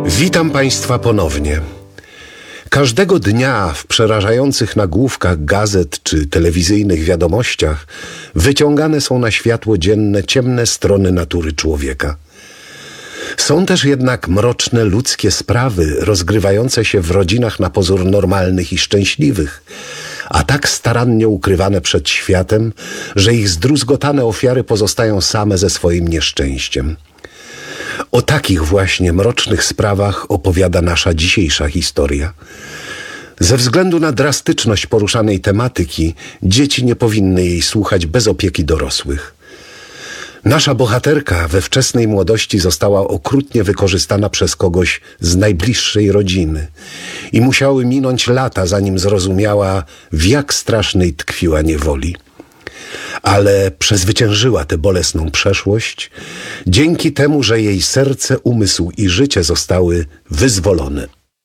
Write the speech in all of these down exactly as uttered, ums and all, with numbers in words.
Witam Państwa ponownie. Każdego dnia w przerażających nagłówkach gazet czy telewizyjnych wiadomościach wyciągane są na światło dzienne ciemne strony natury człowieka. Są też jednak mroczne ludzkie sprawy rozgrywające się w rodzinach na pozór normalnych i szczęśliwych, a tak starannie ukrywane przed światem, że ich zdruzgotane ofiary pozostają same ze swoim nieszczęściem. O takich właśnie mrocznych sprawach opowiada nasza dzisiejsza historia. Ze względu na drastyczność poruszanej tematyki, dzieci nie powinny jej słuchać bez opieki dorosłych. Nasza bohaterka we wczesnej młodości została okrutnie wykorzystana przez kogoś z najbliższej rodziny i musiały minąć lata, zanim zrozumiała, w jak strasznej tkwiła niewoli. Ale przezwyciężyła tę bolesną przeszłość dzięki temu, że jej serce, umysł i życie zostały wyzwolone.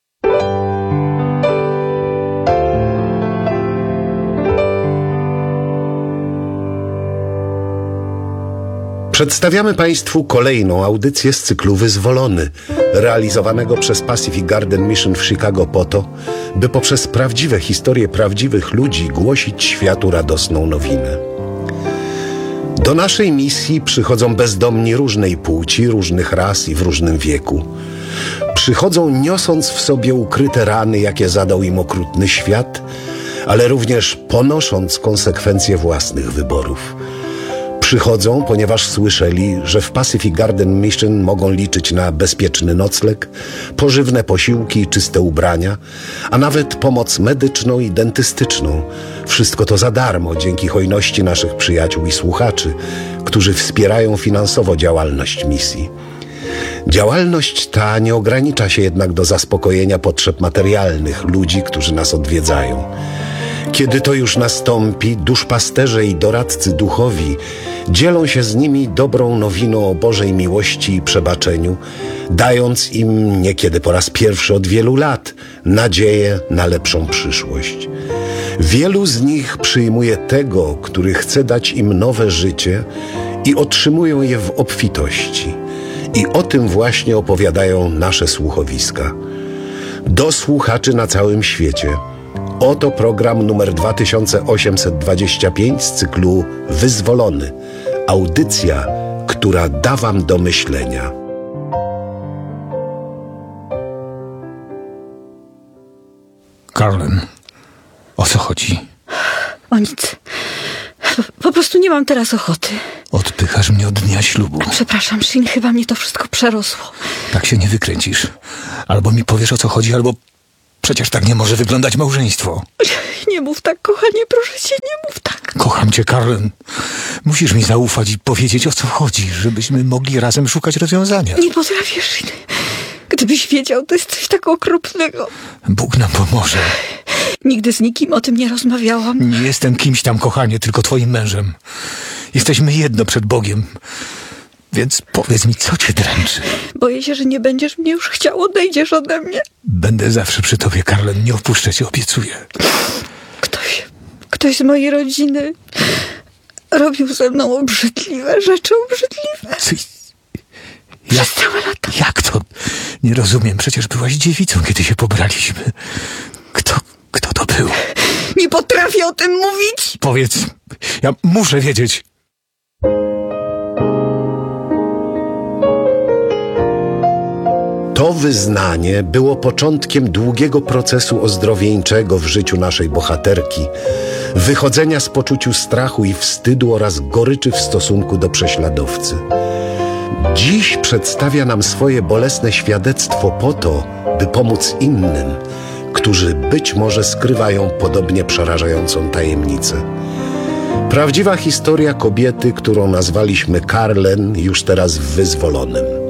Przedstawiamy Państwu kolejną audycję z cyklu Wyzwolony, realizowanego przez Pacific Garden Mission w Chicago po to, by poprzez prawdziwe historie prawdziwych ludzi głosić światu radosną nowinę. Do naszej misji przychodzą bezdomni różnej płci, różnych ras i w różnym wieku. Przychodzą niosąc w sobie ukryte rany, jakie zadał im okrutny świat, ale również ponosząc konsekwencje własnych wyborów. Przychodzą, ponieważ słyszeli, że w Pacific Garden Mission mogą liczyć na bezpieczny nocleg, pożywne posiłki i czyste ubrania, a nawet pomoc medyczną i dentystyczną. Wszystko to za darmo dzięki hojności naszych przyjaciół i słuchaczy, którzy wspierają finansowo działalność misji. Działalność ta nie ogranicza się jednak do zaspokojenia potrzeb materialnych ludzi, którzy nas odwiedzają. Kiedy to już nastąpi, duszpasterze i doradcy duchowi dzielą się z nimi dobrą nowiną o Bożej miłości i przebaczeniu, dając im niekiedy po raz pierwszy od wielu lat nadzieję na lepszą przyszłość. Wielu z nich przyjmuje tego, który chce dać im nowe życie i otrzymują je w obfitości. I o tym właśnie opowiadają nasze słuchowiska. Do słuchaczy na całym świecie. Oto program numer dwa tysiące osiemset dwadzieścia pięć z cyklu Wyzwolony. Audycja, która da wam do myślenia. Carlen, o co chodzi? O nic. Po, po prostu nie mam teraz ochoty. Odpychasz mnie od dnia ślubu. Przepraszam, Shin, chyba mnie to wszystko przerosło. Tak się nie wykręcisz. Albo mi powiesz, o co chodzi, albo... Przecież tak nie może wyglądać małżeństwo. Nie mów tak, kochanie, proszę cię, nie mów tak. Kocham cię, Carlen. Musisz mi zaufać i powiedzieć, o co chodzi, żebyśmy mogli razem szukać rozwiązania. Nie potrafię, Shin. Gdybyś wiedział, to jest coś tak okropnego. Bóg nam pomoże. Nigdy z nikim o tym nie rozmawiałam. Nie jestem kimś tam, kochanie, tylko twoim mężem. Jesteśmy jedno przed Bogiem. Więc powiedz mi, co cię dręczy? Boję się, że nie będziesz mnie już chciał, odejdziesz ode mnie. Będę zawsze przy tobie, Carlen. Nie opuszczę cię, obiecuję. Ktoś, ktoś z mojej rodziny robił ze mną obrzydliwe rzeczy, obrzydliwe. Ty... Przez całe lata. Jak to? Nie rozumiem. Przecież byłaś dziewicą, kiedy się pobraliśmy. Kto, kto to był? Nie potrafię o tym mówić. Powiedz. Ja muszę wiedzieć. To wyznanie było początkiem długiego procesu ozdrowieńczego w życiu naszej bohaterki, wychodzenia z poczuciu strachu i wstydu oraz goryczy w stosunku do prześladowcy. Dziś przedstawia nam swoje bolesne świadectwo po to, by pomóc innym, którzy być może skrywają podobnie przerażającą tajemnicę. Prawdziwa historia kobiety, którą nazwaliśmy Carlen, już teraz w Wyzwolonym.